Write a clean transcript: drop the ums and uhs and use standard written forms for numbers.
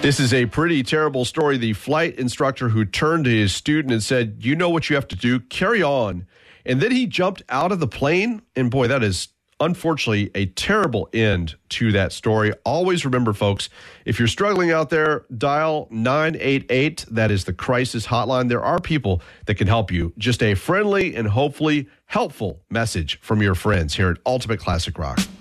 This is a pretty terrible story. The flight instructor who turned to his student and said, "You know what you have to do, carry on." And then he jumped out of the plane. And boy, that is unfortunately a terrible end to that story. Always remember, folks, if you're struggling out there, dial 988. That is the crisis hotline. There are people that can help you. Just a friendly and hopefully helpful message from your friends here at Ultimate Classic Rock.